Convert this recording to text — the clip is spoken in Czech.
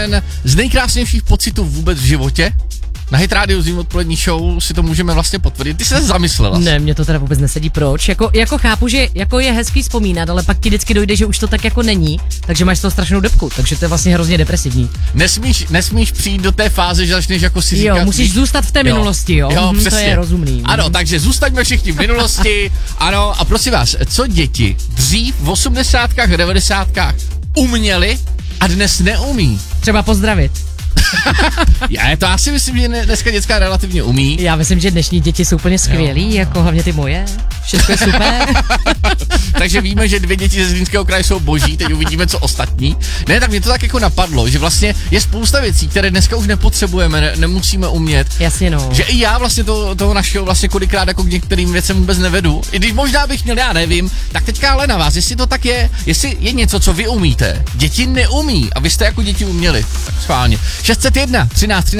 Ten z nejkrásnějších pocitů vůbec v životě. Na Hit Radio Zim odpolední show si to můžeme vlastně potvrdit. Ty se zamyslela. Ne, mě to teda vůbec nesedí. Proč? Jako chápu, že jako je hezký vzpomínat, ale pak ti vždycky dojde, že už to tak jako není, takže máš z toho strašnou depku, takže to je vlastně hrozně depresivní. Nesmíš přijít do té fáze, že začneš jako si říkat... Jo, musíš zůstat v té minulosti, jo. Přesně. To je rozumný. Ano, takže zůstaňme všichni v minulosti. Ano, a prosím vás, co děti dřív v 80. 90. uměli a dnes neumí? Třeba pozdravit. Já to asi myslím, že dneska děcka relativně umí. Já myslím, že dnešní děti jsou úplně skvělý, jako hlavně ty moje. Všechno je super. Takže víme, že 2 děti ze Zlínského kraje jsou boží, teď uvidíme, co ostatní. Ne, tak mě to tak jako napadlo, že vlastně je spousta věcí, které dneska už nepotřebujeme, nemusíme umět. Jasně no. Že i já vlastně toho našeho vlastně kolikrát jako k některým věcem vůbec nevedu. I když možná bych měl, já nevím, tak teďka ale na vás, jestli to tak je, jestli je něco, co vy umíte. Děti neumí a vy jste jako děti uměli. Tak schválně. 601 13 13